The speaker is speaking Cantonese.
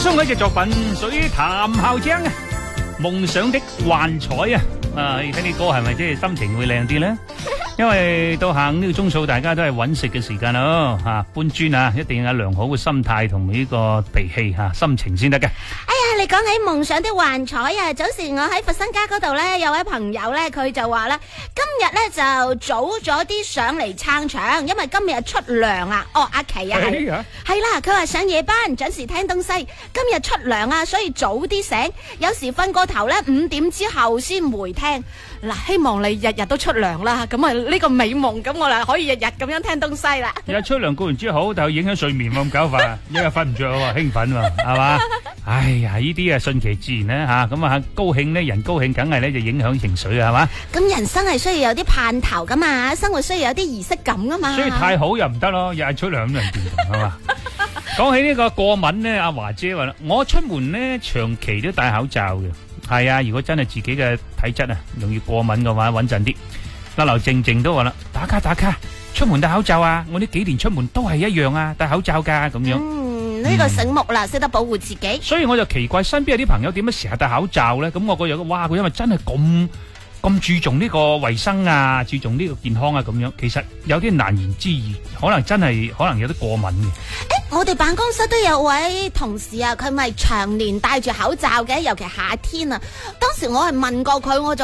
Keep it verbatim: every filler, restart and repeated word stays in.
送嘅一隻作品屬於譚校長啊，夢想的幻彩啊！啊，你睇啲歌係咪即係心情會靚啲咧？因為到下午呢個鐘數，大家都係揾食嘅時間咯，吓搬磚啊，一定要有良好嘅心態同呢個脾氣吓，心情先得嘅。 哎呀，你講起夢想的幻彩啊！早時我喺佛生家嗰度咧，有位朋友咧，佢就話啦，今日咧就早咗啲上嚟撐場，因為今日出糧啊！哦，阿琪啊，係係啦，佢話上夜班準時聽東西，今日出糧啊，所以早啲醒，有時瞓過頭咧，五點之後先回聽。嗱，希望你日日都出糧啦，咁啊呢個美夢，咁我哋可以日日咁樣聽東西啦。 日日出糧固然之好，但係影響睡眠冇咁搞法啊，一日瞓唔着啊，興奮啊，係嘛？哎呀，呢啲啊順其自然咧吓，咁啊高興咧，人高興梗係咧就影響情緒啊，係嘛？咁人生係需要有啲盼頭噶嘛，生活需要有啲儀式感噶嘛。 所以太好又唔得咯，日日出糧咁人掂係嘛？講起呢個過敏咧，阿華姐話啦，我出門咧長期都戴口罩嘅。係啊，如果真係自己嘅體質啊，容易過敏嘅話，穩陣啲。嗱，劉靜靜都話啦，打卡打卡，出門戴口罩啊！我呢幾年出門都係一樣啊，戴口罩噶咁樣。 嗯，呢、這個醒目啦，識、嗯、得保護自己。 所以我就奇怪，身邊有啲朋友點解成日戴口罩咧？咁我個樣，哇！佢因為真係咁咁注重呢個衛生啊，注重呢個健康啊，咁樣，其實有啲難言之隱，可能真係可能有啲過敏嘅。 誒，我哋辦公室都有位同事啊，佢咪長年戴住口罩嘅，尤其夏天啊。當時我係問過佢，我就。